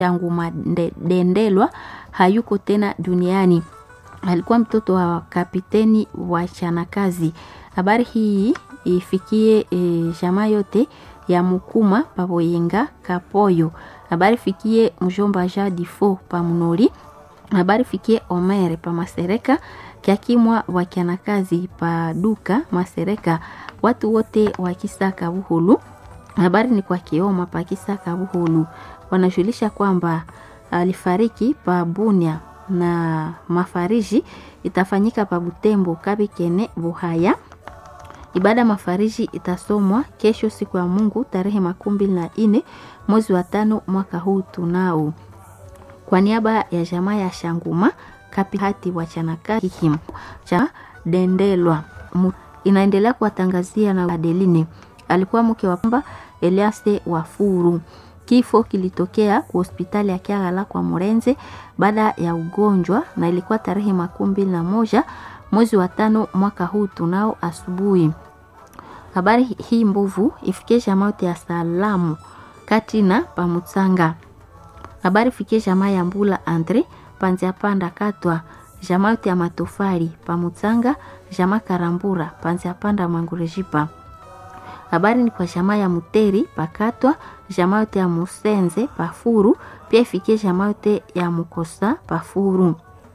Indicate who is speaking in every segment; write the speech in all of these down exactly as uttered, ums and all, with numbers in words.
Speaker 1: yangu Dendelwa hayuko tena duniani. Alikuwa mtoto wa kapiteni wa Chanakazi. Habari hii ifikie e, jamaa yote ya Mukuma Paboyenga Kapoyo. Habari fikie mjomba Jadifo pa Munori. Habari fikie Omere pa Masereka, Kiakimwa wa Chanakazi pa Duka Masereka, watu wote wa Kisaka Buhulu. Habari ni kwa Kioma pa Kisaka Buhulu. Wanajulisha kwamba alifariki pa Bunia na mafariji itafanyika pa Butembo Kabikene Buhaya. Ibada mafariji itasomwa kesho siku ya Mungu tarehe makumi na nne mwezi wa tano mwaka huu tunao. Kwa niaba ya jamaa ya Shanguma kapihati wa Chanakazi him cha Dendelwa inaendelea kuwatangazia na Adeline alikuwa mke wa Pamba Eliaste Wafuru. Kifo kilitokea kwa hospitali ya Kiagala kwa Morenze baada ya ugonjwa na ilikuwa tarehe makumi na moja mwezi wa tano mwaka huu tunao asubuhi. Habari hii mbovu ifikie jamaa yote ya Salamu Katina Pamutsanga. Habari fikie jamaa ya Mbula Andre Panzia Panda Katwa, jamaa yote ya Matofali Pamutsanga, jamaa Karambura Panzia Panda Mangurejipa. Habari ni kwa jamaa ya Muteri Pakatwa, jamaa yote ya Musenze Pafuru, pia ifikie jamaa yote ya Mukosa Pafuru.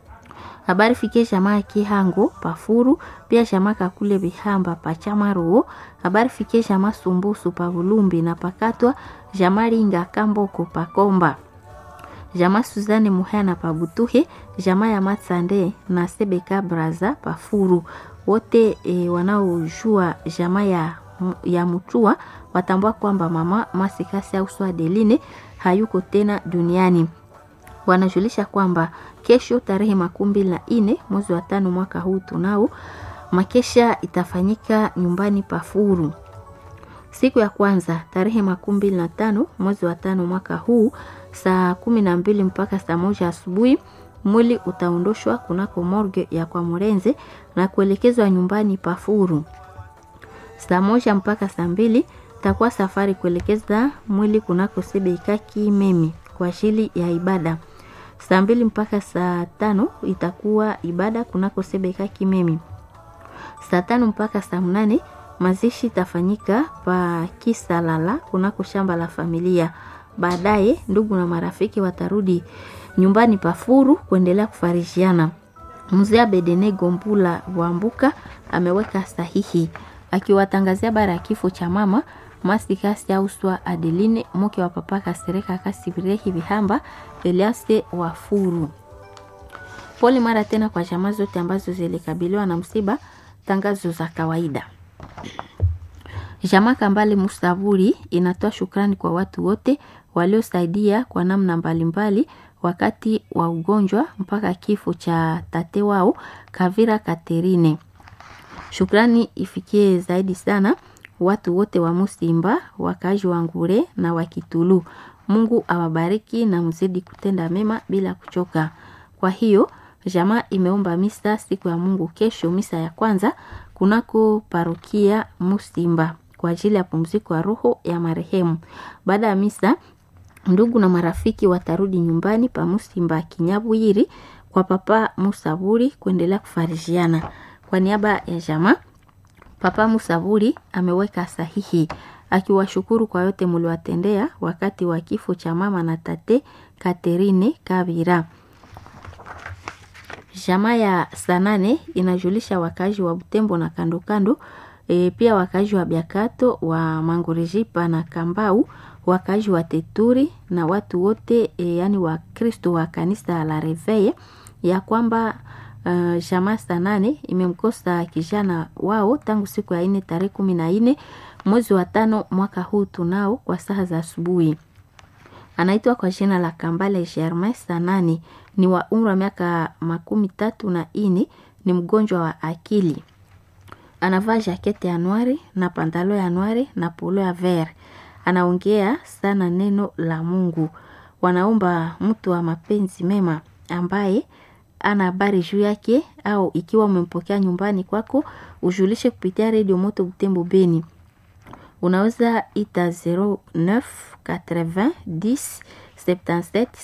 Speaker 1: Habari fikie jamaa ya Kihango Pafuru, pia jamaa Kakule Bihamba Pachamaruo. Habari fikie jamaa Sumbusu Pavulumbi na Pakatwa, jamaa Ringa Kamboko Pakomba, jamaa Suzane Muhana Pabutuhe, jamaa ya Matsande na Sebeka Braza Pafuru. Wote e, wanaojua jamaa ya ya Mutua watambua kwamba mama Masikasi au Swadeline hayuko tena duniani. Wanajulisha kwamba kesho tarehe makumi na nne mwezi wa tano mwaka huu tunao makesha itafanyika nyumbani Pafuru. Siku ya kwanza tarehe makumi na tano mwezi wa tano mwaka huu saa kumi na mbili mpaka saa moja asubuhi mwili utaondoshwa kunako morgue ya kwa Morenze na kuelekezwa nyumbani Pafuru. Saa moja mpaka saa mbili takuwa safari kuelekeza mwili kunako Sebeka Kimemi kwa ajili ya ibada. Saa mbili mpaka saa tano itakuwa ibada kunako Sebeka Kimemi. Saa tano mpaka saa mnane mazishi itafanyika pa Kisalala kunako shamba la familia. Baadaye ndugu na marafiki watarudi nyumbani Pafuru kuendelea kufarishiana. Mzee Bedene Gombula Wambuka ameweka sahihi akiwatangazia bara ya kifo cha mama Masikasi au Swa Adeline mke wa papa Kasereka Kasibirehi Bihamba Eliaste Wafuru. Pole mara tena kwa jamaa zote ambazo zilikabiliwa na msiba. Tangazo za kawaida. Jamaa Kambale Musaburi inatoa shukrani kwa watu wote waliosaidia kwa namna mbalimbali wakati wa ugonjwa mpaka kifo cha tate wao Kavira Katerine. Shukrani ifikie zaidi sana watu wote wa Musimba, wakaji wa Ngure na wa Kitulu. Mungu awabariki na mzidi kutenda mema bila kuchoka. Kwa hiyo jamaa imeomba misa siku ya Mungu kesho, misa ya kwanza kunako parokia Musimba kwa ajili ya pumziko ya roho ya marehemu. Baada ya misa ndugu na marafiki watarudi nyumbani pa Musimba Kinyabwiri kwa papa Musaburi kuendelea kufarishiana. Kwa niaba ya jamaa papa Musaburi ameweka sahihi akiwashukuru kwa yote mliwatendea wakati wa kifo cha mama na tate Katerine Kabira. Jamaa ya Sanane inajulisha wakazi wa Butembo na kando kando, e, pia wakazi wa Biakato wa Mangurejipa na Kambau, wakazi wa Teturi na watu wote e, yani wa Kristo wa kanisa la Reveye ya kwamba uh, jamaa Sanane imemkosa kijana wao tangu siku ya ine tarehe kumi na nne mwezi wa tano mwaka huu tunao kwa saa za asubuhi. Anaitwa kwa jina la Kambale Germain Sanani, ni wa umri wa miaka makumi tatu na nne, ni mgonjwa wa akili. Anavaa jaketi ya noire na pantalo ya noire na polo ya vert. Anaongea sana neno la Mungu. Wanaomba mtu wa mapenzi mema ambaye ana habari juu yake au ikiwa umempokea nyumbani kwako ujulishe kupitia Radio Moto Butembo Beni. Unaweza ita zero neuf quatre-vingts dix septante-sept